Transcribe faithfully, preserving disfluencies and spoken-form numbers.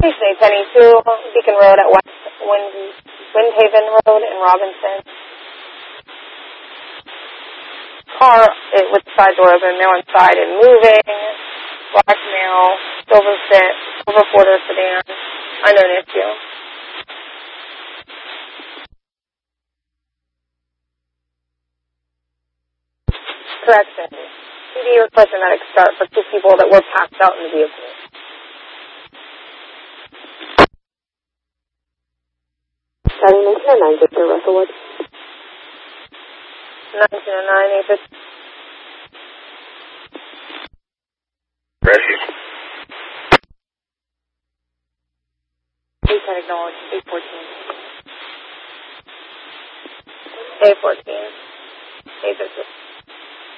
Station eight seventy-two, Beacon Road at West Wind, Windhaven Road in Robinson. Car it, with the side door open, male inside and moving. Black male, silver fit, silver Porter sedan, unknown issue. Correction. C D requesting medic start for two people that were passed out in the vehicle. Starting nineteen oh nine, Victor Russell Wood. nineteen oh nine, Apis. Ready. eight ten acknowledged, eight fourteen. eight fourteen. Apis.